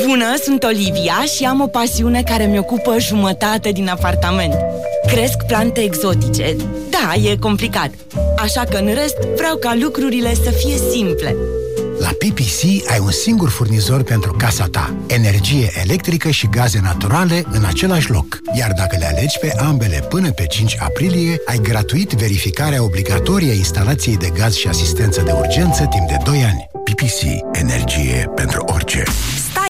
Bună, sunt Olivia și am o pasiune care mi ocupă jumătate din apartament. Cresc plante exotice. Da, e complicat. Așa că în rest vreau ca lucrurile să fie simple. La PPC ai un singur furnizor pentru casa ta. Energie electrică și gaze naturale în același loc. Iar dacă le alegi pe ambele până pe 5 aprilie, ai gratuit verificarea obligatorie a instalației de gaz și asistență de urgență timp de 2 ani. PPC. Energie pentru orice.